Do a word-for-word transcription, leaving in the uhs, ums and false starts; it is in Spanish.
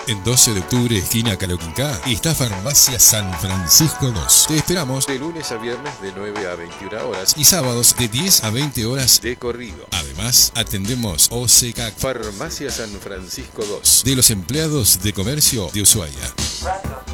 En doce de octubre, esquina Caloquinca, está Farmacia San Francisco dos. Te esperamos de lunes a viernes de nueve a veintiuna horas y sábados de diez a veinte horas de corrido. Además, atendemos O C C A C, Farmacia San Francisco dos, de los empleados de comercio de Ushuaia.